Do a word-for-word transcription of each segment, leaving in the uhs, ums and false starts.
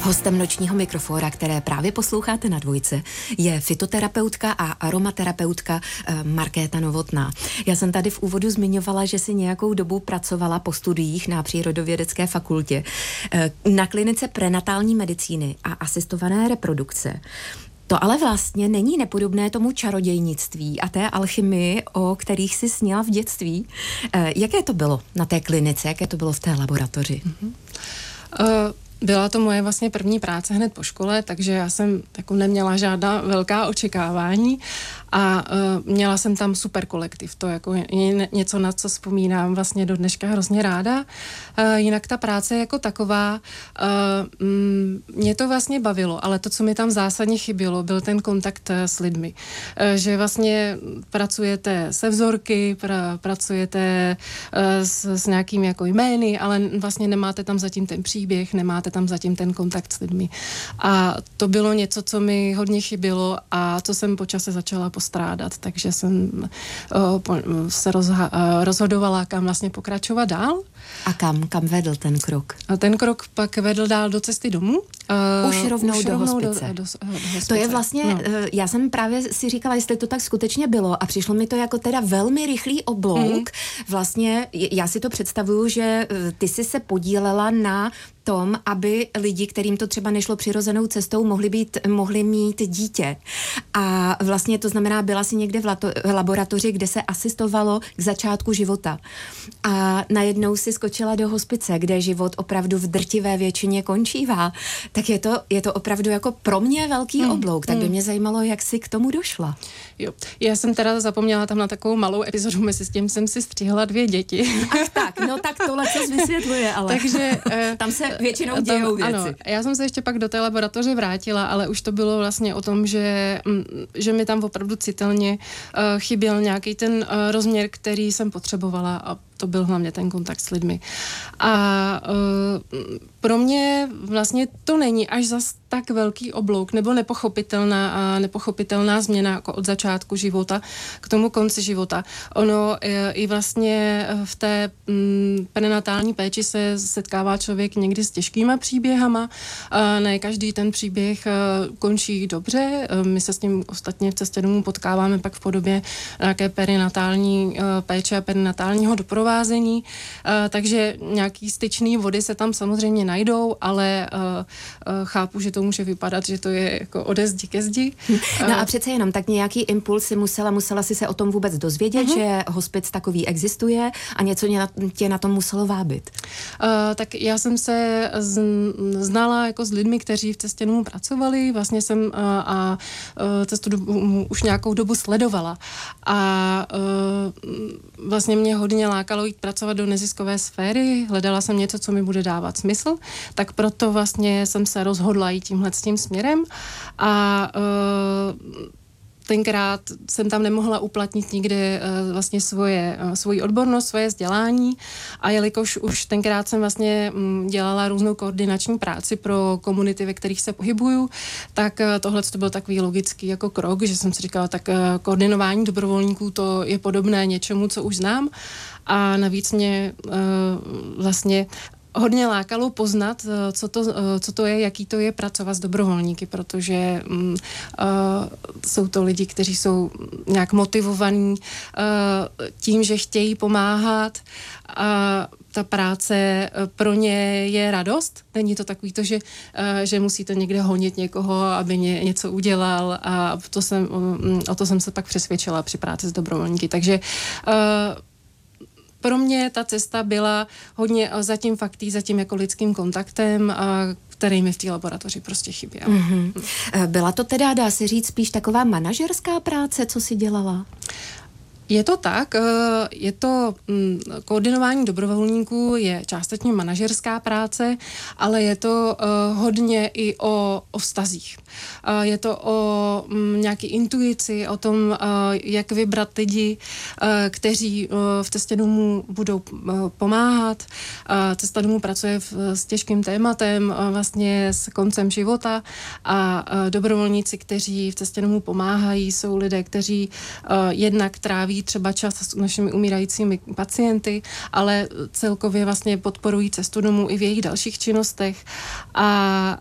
Hostem nočního mikrofóra, které právě posloucháte na Dvojce, je fytoterapeutka a aromaterapeutka Markéta Novotná. Já jsem tady v úvodu zmiňovala, že si nějakou dobu pracovala po studiích na Přírodovědecké fakultě na klinice prenatální medicíny a asistované reprodukce. To ale vlastně není nepodobné tomu čarodějnictví a té alchymii, o kterých si sněla v dětství. Jaké to bylo na té klinice, jaké to bylo v té laboratoři? Mm-hmm. Uh... Byla to moje vlastně první práce hned po škole, takže já jsem jako neměla žádná velká očekávání a uh, měla jsem tam super kolektiv. To jako je něco, na co vzpomínám vlastně do dneška hrozně ráda. Uh, jinak ta práce jako taková, uh, mm, mě to vlastně bavilo, ale to, co mi tam zásadně chybělo, byl ten kontakt uh, s lidmi. Uh, že vlastně pracujete se vzorky, pra, pracujete uh, s, s nějakými jako jmény, ale vlastně nemáte tam zatím ten příběh, nemáte tam zatím ten kontakt s lidmi. A to bylo něco, co mi hodně chybělo a co jsem po čase začala postrádat, takže jsem uh, po, se rozha, uh, rozhodovala, kam vlastně pokračovat dál. A kam, kam vedl ten krok? A ten krok pak vedl dál do cesty domů. Uh, už rovnou už do rovnou hospice. Do, do, do hospice. To je vlastně, no. uh, já jsem právě si říkala, jestli to tak skutečně bylo a přišlo mi to jako teda velmi rychlý oblouk. Mm-hmm. Vlastně, já si to představuju, že uh, ty jsi se podílela na tom, aby lidi, kterým to třeba nešlo přirozenou cestou, mohli být, mohli mít dítě. A vlastně to znamená, byla si někde v, lato, v laboratoři, kde se asistovalo k začátku života. A najednou si skočila do hospice, kde život opravdu v drtivé většině končívá. Tak je to, je to opravdu jako pro mě velký mm, oblouk. Tak by mě zajímalo, jak jsi k tomu došla. Jo, já jsem teda zapomněla tam na takovou malou epizodu, mezi s tím jsem si střihla dvě děti. Ach tak, no tak tohle co vysvětluje, ale takže tam se většinou dějou věci. Ano, já jsem se ještě pak do té laboratoře vrátila, ale už to bylo vlastně o tom, že, že mi tam opravdu citelně uh, chyběl nějaký ten uh, rozměr, který jsem potřebovala a to byl hlavně ten kontakt s lidmi. A uh, pro mě vlastně to není až zas tak velký oblouk nebo nepochopitelná a nepochopitelná změna jako od začátku života k tomu konci života. Ono i vlastně v té mm, prenatální péči se setkává člověk někdy s těžkýma příběhama. A ne každý ten příběh končí dobře. My se s tím ostatně v cestě domů potkáváme pak v podobě nějaké perinatální péče a perinatálního doprovázení. Takže nějaký styčný vody se tam samozřejmě najdou, ale chápu, že to může vypadat, že to je jako ode zdi ke zdi. No a přece jenom tak nějaký impuls si musela, musela si se o tom vůbec dozvědět, uh-huh. že hospic takový existuje a něco tě na tom muselo vábit. Uh, tak já jsem se z, znala jako s lidmi, kteří v cestě domů pracovali, vlastně jsem uh, a uh, cestu domů už nějakou dobu sledovala a uh, vlastně mě hodně lákalo jít pracovat do neziskové sféry, hledala jsem něco, co mi bude dávat smysl, tak proto vlastně jsem se rozhodla jít tímhle s tím směrem a uh, tenkrát jsem tam nemohla uplatnit nikde uh, vlastně svoje, uh, svoji odbornost, svoje vzdělání a jelikož už tenkrát jsem vlastně um, dělala různou koordinační práci pro komunity, ve kterých se pohybuju, tak uh, tohle to byl takový logický jako krok, že jsem si říkala, tak uh, koordinování dobrovolníků to je podobné něčemu, co už znám a navíc mě uh, vlastně hodně lákalo poznat, co to, co to je, jaký to je pracovat s dobrovolníky, protože um, uh, jsou to lidi, kteří jsou nějak motivovaní uh, tím, že chtějí pomáhat a ta práce pro ně je radost. Není to takový to, že, uh, že musíte někde honit někoho, aby ně, něco udělal a to jsem, um, o to jsem se pak přesvědčila při práci s dobrovolníky. Takže uh, pro mě ta cesta byla hodně zatím faktí, zatím jako lidským kontaktem, a který mi v té laboratoři prostě chyběl. Mm-hmm. Byla to teda, dá se říct, spíš taková manažerská práce, co jsi dělala? Je to tak, je to koordinování dobrovolníků, je částečně manažerská práce, ale je to hodně i o, o vztazích. Je to o nějaké intuici, o tom, jak vybrat lidi, kteří v cestě domů budou pomáhat. Cesta domů pracuje s těžkým tématem, vlastně s koncem života a dobrovolníci, kteří v cestě domů pomáhají, jsou lidé, kteří jednak tráví tráví třeba čas s našimi umírajícími pacienty, ale celkově vlastně podporují cestu domů i v jejich dalších činnostech a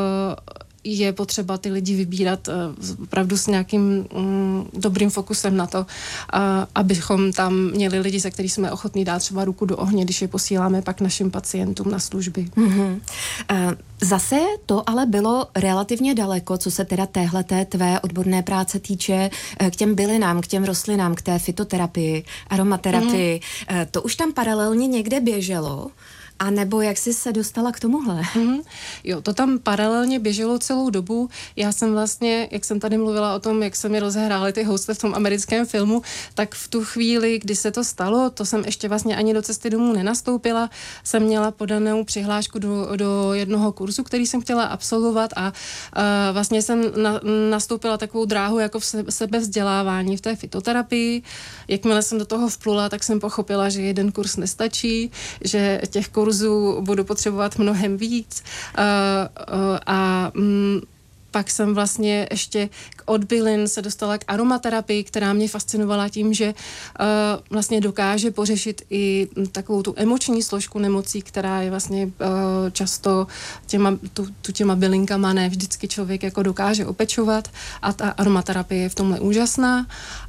uh, je potřeba ty lidi vybírat uh, opravdu s nějakým um, dobrým fokusem na to, uh, abychom tam měli lidi, se kterými jsme ochotní dát třeba ruku do ohně, když je posíláme pak našim pacientům na služby. Mm-hmm. Uh, zase to ale bylo relativně daleko, co se teda téhleté tvé odborné práce týče, k těm bylinám, k těm rostlinám, k té fytoterapii, aromaterapii. Mm-hmm. Uh, to už tam paralelně někde běželo? A nebo jak jsi se dostala k tomuhle? Mm-hmm. Jo, to tam paralelně běželo celou dobu. Já jsem vlastně, jak jsem tady mluvila o tom, jak se mi rozehrály ty housle v tom americkém filmu, tak v tu chvíli, kdy se to stalo, to jsem ještě vlastně ani do cesty domů nenastoupila, jsem měla podanou přihlášku do, do jednoho kurzu, který jsem chtěla absolvovat a, a vlastně jsem na, nastoupila takovou dráhu jako v se, sebevzdělávání v té fytoterapii. Jakmile jsem do toho vplula, tak jsem pochopila, že jeden kurz nestačí, že těch kurzů budu potřebovat mnohem víc uh, uh, a um, pak jsem vlastně ještě od bylin se dostala k aromaterapii, která mě fascinovala tím, že uh, vlastně dokáže pořešit i takovou tu emoční složku nemocí, která je vlastně uh, často těma, tu, tu těma bylinkama ne vždycky člověk jako dokáže opečovat a ta aromaterapie je v tomhle úžasná.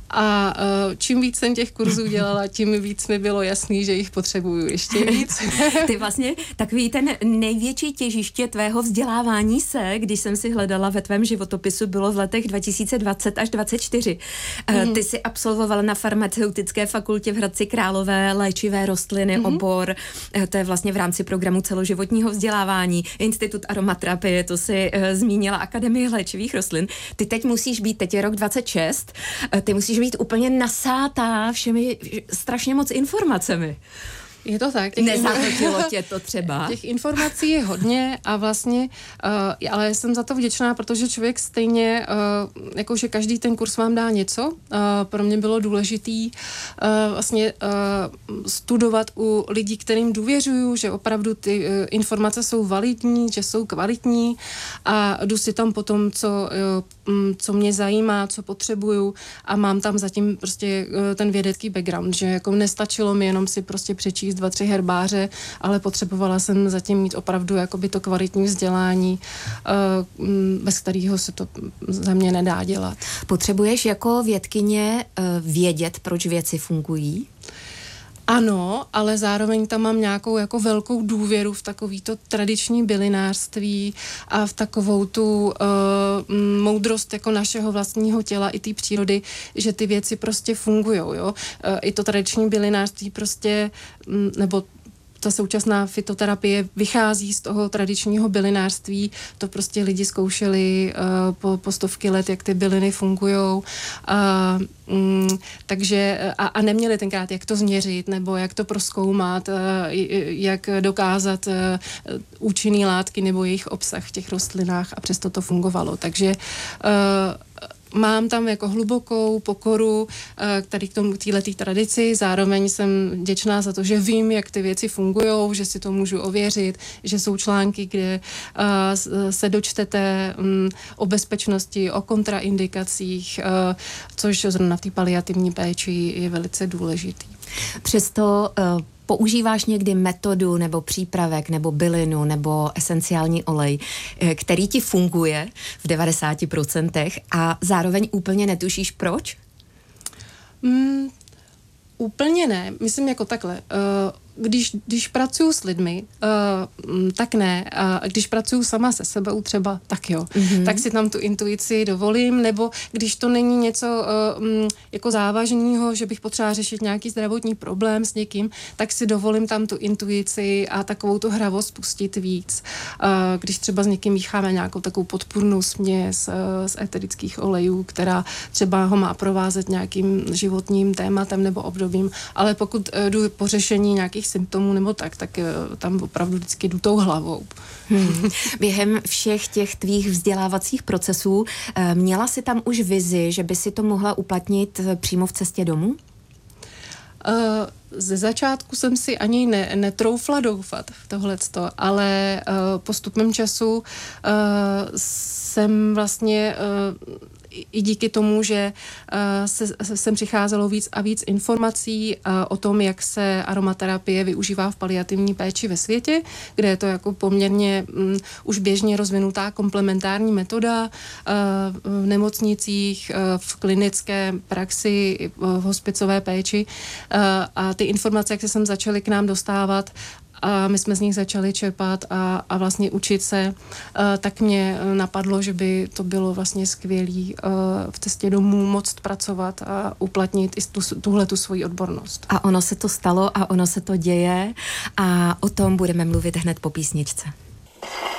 A uh, čím víc jsem těch kurzů dělala, tím víc mi bylo jasný, že jich potřebuju ještě víc. Ty vlastně takový ten největší těžiště tvého vzdělávání se, když jsem si hledala ve tvém životopisu, bylo v letech dva tisíce dvacet až dvacet čtyři. Mm. Ty jsi absolvovala na farmaceutické fakultě v Hradci Králové léčivé rostliny, mm. obor, to je vlastně v rámci programu celoživotního vzdělávání, Institut aromaterapie, to si uh, zmínila Akademie léčivých rostlin. Ty teď musíš být, teď je rok dvacet šest, uh, ty musíš být úplně nasátá všemi strašně moc informacemi. Je to tak. Nezahltilo tě to třeba? Těch informací je hodně a vlastně, uh, ale jsem za to vděčná, protože člověk stejně, uh, jakože každý ten kurz vám dá něco. Uh, pro mě bylo důležitý uh, vlastně uh, studovat u lidí, kterým důvěřuju, že opravdu ty uh, informace jsou validní, že jsou kvalitní a jdu si tam potom, co, uh, co mě zajímá, co potřebuju a mám tam zatím prostě uh, ten vědecký background, že jako nestačilo mi jenom si prostě přečíst dva, tři herbáře, ale potřebovala jsem zatím mít opravdu jakoby to kvalitní vzdělání, bez kterého se to za mě nedá dělat. Potřebuješ jako vědkyně vědět, proč věci fungují? Ano, ale zároveň tam mám nějakou jako velkou důvěru v takovýto tradiční bylinářství a v takovou tu uh, moudrost jako našeho vlastního těla i té přírody, že ty věci prostě fungujou, jo. Uh, I to tradiční bylinářství prostě, um, nebo ta současná fytoterapie vychází z toho tradičního bylinářství. To prostě lidi zkoušeli uh, po, po stovky let, jak ty byliny fungujou. Uh, mm, takže a, a neměli tenkrát, jak to změřit, nebo jak to prozkoumat, uh, jak dokázat uh, účinný látky nebo jejich obsah v těch rostlinách a přesto to fungovalo. Takže uh, mám tam jako hlubokou pokoru tady k tomu téhletý tradici, zároveň jsem vděčná za to, že vím, jak ty věci fungujou, že si to můžu ověřit, že jsou články, kde uh, se dočtete um, o bezpečnosti, o kontraindikacích, uh, což zrovna v té paliativní péči je velice důležitý. Přesto uh... používáš někdy metodu nebo přípravek nebo bylinu nebo esenciální olej, který ti funguje v devadesáti procentech a zároveň úplně netušíš proč? Mm, úplně ne. Myslím jako takhle. Uh, Když, když pracuju s lidmi, uh, tak ne. A když pracuju sama se sebou třeba, tak jo. Mm-hmm. Tak si tam tu intuici dovolím, nebo když to není něco uh, jako závažného, že bych potřeba řešit nějaký zdravotní problém s někým, tak si dovolím tam tu intuici a takovou tu hravost pustit víc. Uh, když třeba s někým mícháme nějakou takovou podpůrnou směs uh, z eterických olejů, která třeba ho má provázet nějakým životním tématem nebo obdobím, ale pokud uh, jdu po řešení nějakých symptomů nebo tak, tak tam opravdu vždycky jdu tou hlavou. Hmm. Během všech těch tvých vzdělávacích procesů měla jsi tam už vizi, že by si to mohla uplatnit přímo v cestě domů? Uh, ze začátku jsem si ani ne, netroufla doufat v tohleto, ale uh, postupem času uh, jsem vlastně uh, i díky tomu, že se, sem přicházelo víc a víc informací o tom, jak se aromaterapie využívá v paliativní péči ve světě, kde je to jako poměrně um, už běžně rozvinutá komplementární metoda uh, v nemocnicích, uh, v klinické praxi, v hospicové péči uh, a ty informace, jak se sem začaly k nám dostávat, a my jsme z nich začali čerpat a, a vlastně učit se, uh, tak mě napadlo, že by to bylo vlastně skvělý uh, v cestě domů moct pracovat a uplatnit i tu, tuhle tu svoji odbornost. A ono se to stalo a ono se to děje a o tom budeme mluvit hned po písničce.